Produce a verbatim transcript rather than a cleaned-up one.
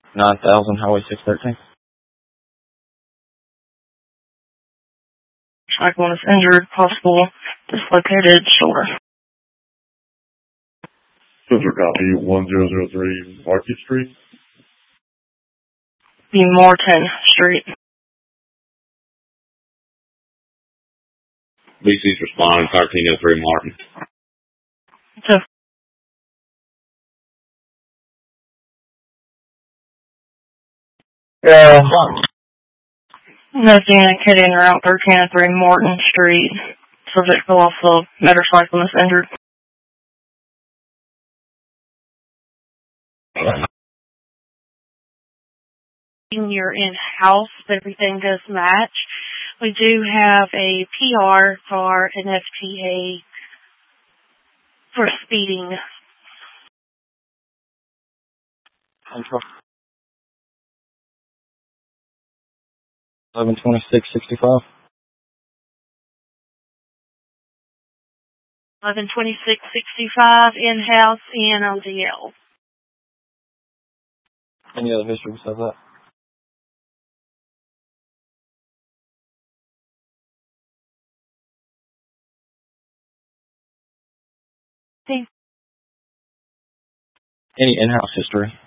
nine thousand Highway six thirteen. Cyclone is injured, possible dislocated shoulder. Sensor copy, one zero zero three Market Street. Be Morton Street. B C's responding, thirteen oh three Martin. So, Yeah. nothing indicating around thirteen oh three Morton Street. Subject fell off the motorcycle and is injured. You're in-house, everything does match. We do have a P R for an F T A for speeding. eleven twenty-six sixty-five. eleven twenty-six sixty-five in-house and on D L. Any other history besides that? Thanks. Any in-house history?